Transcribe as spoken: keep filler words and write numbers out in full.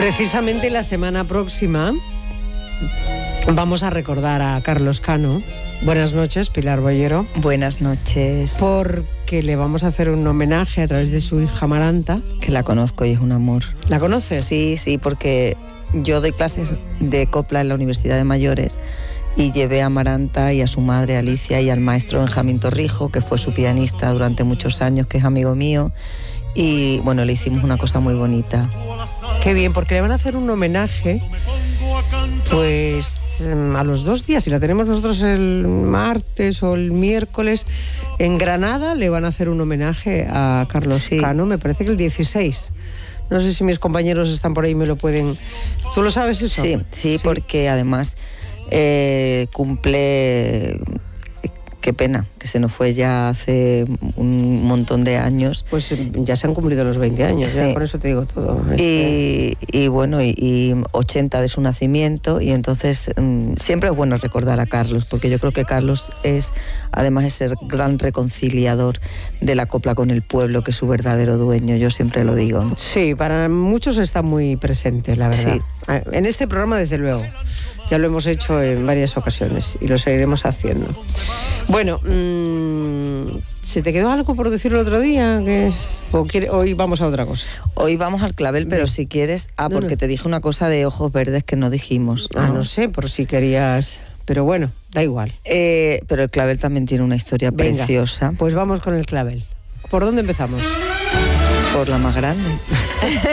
Precisamente la semana próxima vamos a recordar a Carlos Cano. Buenas noches, Pilar Bollero. Buenas noches. Porque le vamos a hacer un homenaje a través de su hija Amaranta. Que la conozco y es un amor. ¿La conoces? Sí, sí, porque yo doy clases de copla en la Universidad de Mayores y llevé a Amaranta y a su madre Alicia y al maestro Benjamín Torrijo, que fue su pianista durante muchos años, que es amigo mío, y bueno, le hicimos una cosa muy bonita. Qué bien, porque le van a hacer un homenaje pues a los dos días, si la tenemos nosotros el martes o el miércoles en Granada, le van a hacer un homenaje a Carlos sí. Cano, me parece que el dieciséis. No sé si mis compañeros están por ahí y me lo pueden... ¿Tú lo sabes eso? Sí, sí, sí. Porque además eh, cumple... Qué pena, que se nos fue ya hace un montón de años. Pues ya se han cumplido los veinte años, sí. Ya por eso te digo todo. Y, y bueno, y, y ochenta de su nacimiento, y entonces mmm, siempre es bueno recordar a Carlos, porque yo creo que Carlos es, además de ser gran reconciliador de la copla con el pueblo, que es su verdadero dueño, yo siempre lo digo, ¿no? Sí, para muchos está muy presente, la verdad. Sí. En este programa, desde luego. Ya lo hemos hecho en varias ocasiones y lo seguiremos haciendo. Bueno, mmm, ¿se te quedó algo por decir el otro día? Que, ¿O quiere, hoy vamos a otra cosa? Hoy vamos al clavel, pero Bien. si quieres... Ah, porque no, no. te dije una cosa de ojos verdes que no dijimos. Ah, no, no sé, por si querías... Pero bueno, da igual. Eh, pero el clavel también tiene una historia Venga, preciosa. Pues vamos con el clavel. ¿Por dónde empezamos? Por la más grande.